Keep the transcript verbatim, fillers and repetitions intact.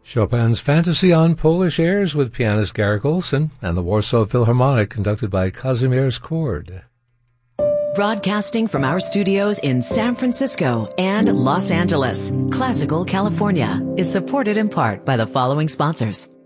Chopin's Fantasy on Polish airs with pianist Garrick Olson and the Warsaw Philharmonic conducted by Kazimierz Kord. Broadcasting from our studios in San Francisco and Los Angeles, Classical California is supported in part by the following sponsors.